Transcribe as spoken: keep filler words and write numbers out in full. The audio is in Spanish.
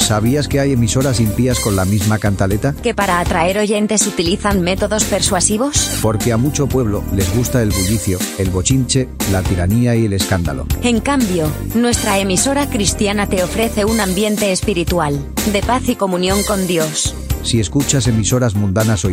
¿Sabías que hay emisoras impías con la misma cantaleta? ¿Que para atraer oyentes utilizan métodos persuasivos? Porque a mucho pueblo les gusta el bullicio, el bochinche, la tiranía y el escándalo. En cambio, nuestra emisora cristiana te ofrece un ambiente espiritual, de paz y comunión con Dios. Si escuchas emisoras mundanas o